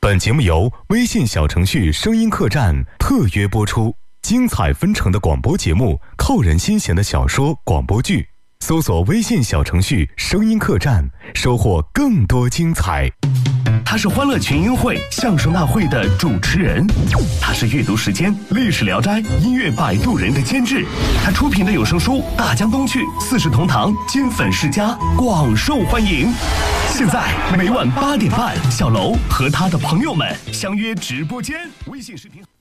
本节目由微信小程序声音客栈特约播出，精彩纷呈的广播节目，扣人心弦的小说广播剧，搜索微信小程序声音客栈，收获更多精彩。 他是欢乐群英会相声大会的主持人，他是阅读时间历史聊斋音乐摆渡人的监制，他出品的有声书《大江东去》《四世同堂》金粉世家广受欢迎。现在每晚8点半，小楼和他的朋友们相约直播间，微信视频。